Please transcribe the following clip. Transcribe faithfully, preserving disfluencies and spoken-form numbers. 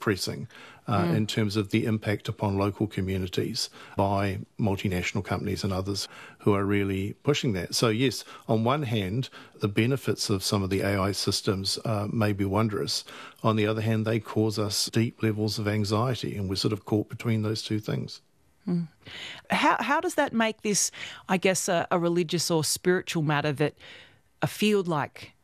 increasing uh, mm. in terms of the impact upon local communities by multinational companies and others who are really pushing that. So yes, on one hand, the benefits of some of the A I systems uh, may be wondrous. On the other hand, they cause us deep levels of anxiety, and we're sort of caught between those two things. Mm. How how does that make this, I guess, a, a religious or spiritual matter that a field like